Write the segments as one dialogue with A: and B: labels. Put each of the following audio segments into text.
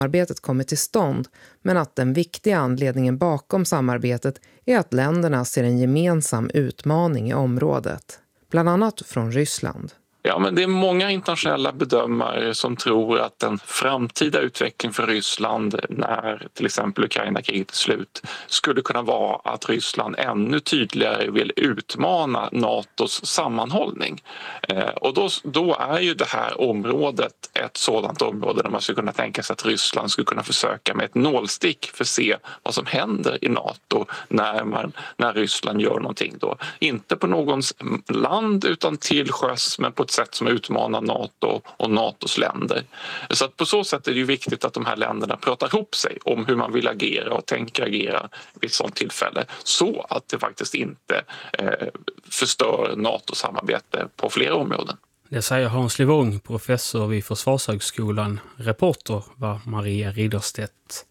A: samarbetet kommit till stånd, men att den viktiga anledningen bakom samarbetet är att länderna ser en gemensam utmaning i området, bland annat från Ryssland.
B: Ja, men det är många internationella bedömare som tror att en framtida utveckling för Ryssland när till exempel Ukraina-kriget är slut skulle kunna vara att Ryssland ännu tydligare vill utmana NATOs sammanhållning. Och då är ju det här området ett sådant område där man skulle kunna tänka sig att Ryssland skulle kunna försöka med ett nålstick för att se vad som händer i NATO när Ryssland gör någonting då. Inte på någons land utan till sjöss, men på ett sätt som utmanar NATO och NATOs länder. Så att på så sätt är det ju viktigt att de här länderna pratar ihop sig om hur man vill agera och tänker agera vid ett sådant tillfälle, så att det faktiskt inte förstör NATO-samarbete på flera områden.
C: Det säger Hans Livong, professor vid Försvarshögskolan. Reporter var Maria Ridderstedt.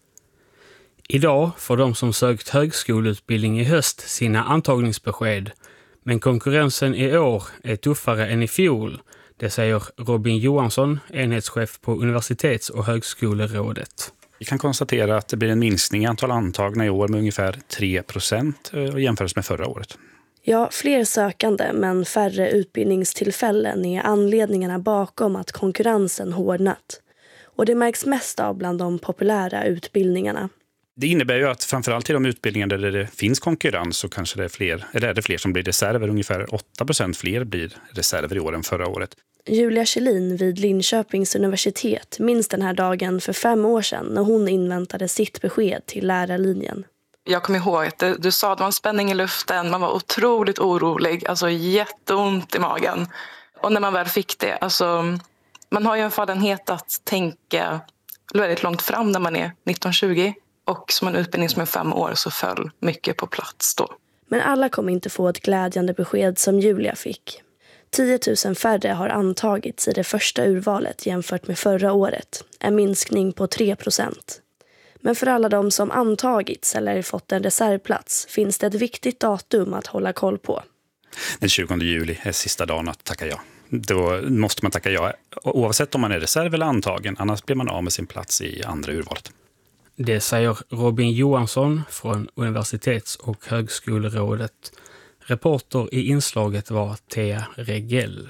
C: Idag får de som sökt högskoleutbildning i höst sina antagningsbesked. Men konkurrensen i år är tuffare än i fjol. Det säger Robin Johansson, enhetschef på Universitets- och högskolerådet.
D: Vi kan konstatera att det blir en minskning i antal antagna i år med ungefär 3% och jämfört med förra året.
E: Ja, fler sökande men färre utbildningstillfällen är anledningarna bakom att konkurrensen hårdnat. Och det märks mest av bland de populära utbildningarna.
D: Det innebär ju att framförallt i de utbildningar där det finns konkurrens så kanske det är fler som blir reserver. Ungefär 8% fler blir reserver i år än förra året.
E: Julia Kjellin vid Linköpings universitet minns den här dagen för 5 år sedan när hon inväntade sitt besked till lärarlinjen.
F: Jag kommer ihåg att du sa att det var en spänning i luften, man var otroligt orolig, alltså jätteont i magen. Och när man väl fick det, alltså man har ju en fallenhet att tänka väldigt långt fram när man är 19-20. Och som en utbildning som är 5 år så föll mycket på plats då.
E: Men alla kommer inte få ett glädjande besked som Julia fick. 10 000 färre har antagits i det första urvalet jämfört med förra året. En minskning på 3%. Men för alla de som antagits eller fått en reservplats finns det ett viktigt datum att hålla koll på.
D: Den 20 juli är sista dagen att tacka ja. Då måste man tacka ja oavsett om man är reserv eller antagen. Annars blir man av med sin plats i andra urvalet.
C: Det säger Robin Johansson från Universitets- och högskolerådet. Reporter i inslaget var Thea Regell.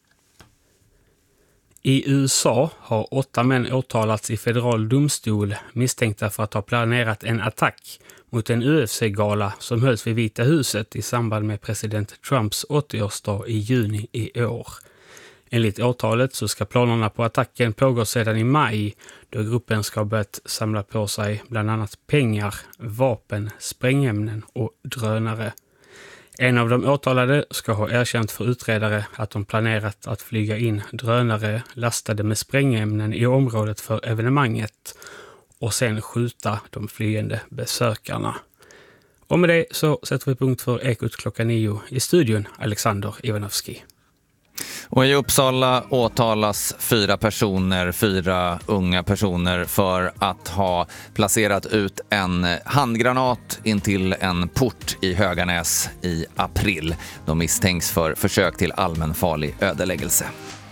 C: I USA har 8 män åtalats i federal domstol misstänkta för att ha planerat en attack mot en UFC-gala som hölls vid Vita huset i samband med president Trumps 80-årsdag i juni i år. Enligt åtalet så ska planerna på attacken pågå sedan i maj, då gruppen ska ha börjat samla på sig bland annat pengar, vapen, sprängämnen och drönare. En av de åtalade ska ha erkänt för utredare att de planerat att flyga in drönare lastade med sprängämnen i området för evenemanget och sen skjuta de flyende besökarna. Och med det så sätter vi punkt för Ekot klockan 9 i studion, Alexander Ivanovski.
G: Och i Uppsala åtalas 4 unga personer för att ha placerat ut en handgranat intill en port i Höganäs i april. De misstänks för försök till allmänfarlig ödeläggelse.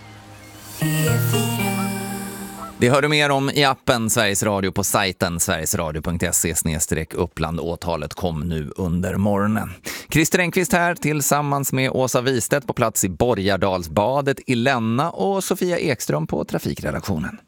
G: Det hör du mer om i appen Sveriges Radio på sajten sverigesradio.se/uppland. Åtalet kom nu under morgonen. Christer Engqvist här tillsammans med Åsa Wistedt på plats i Borgardalsbadet i Länna och Sofia Ekström på trafikredaktionen.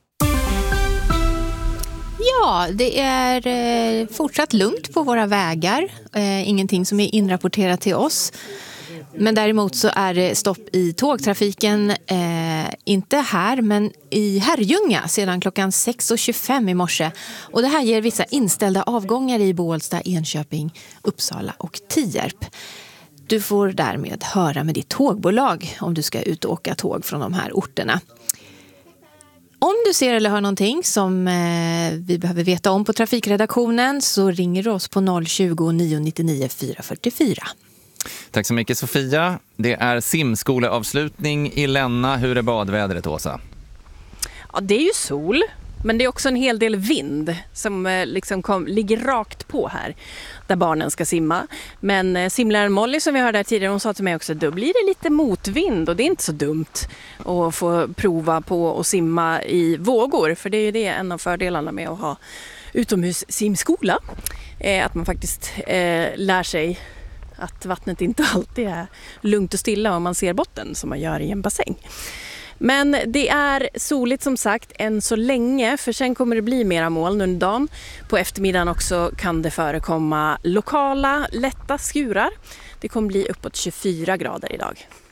H: Ja, det är fortsatt lugnt på våra vägar. Ingenting som är inrapporterat till oss. Men däremot så är det stopp i tågtrafiken, inte här men i Herrljunga sedan klockan 6.25 i morse. Och det här ger vissa inställda avgångar i Bålsta, Enköping, Uppsala och Tierp. Du får därmed höra med ditt tågbolag om du ska ut och åka tåg från de här orterna. Om du ser eller hör någonting som vi behöver veta om på trafikredaktionen så ringer du oss på 020-999 444.
G: Tack så mycket Sofia. Det är simskoleavslutning i Länna. Hur är badvädret, Åsa?
I: Ja, det är ju sol. Men det är också en hel del vind som liksom ligger rakt på här där barnen ska simma. Men simläraren Molly som vi hörde här tidigare, hon sa till mig också att då blir det lite motvind och det är inte så dumt att få prova på att simma i vågor. För det är ju det en av fördelarna med att ha utomhussimskola. Att man faktiskt lär sig att vattnet inte alltid är lugnt och stilla om man ser botten som man gör i en bassäng. Men det är soligt som sagt än så länge, för sen kommer det bli mera moln under dagen. På eftermiddagen också kan det förekomma lokala lätta skurar. Det kommer bli uppåt 24 grader idag.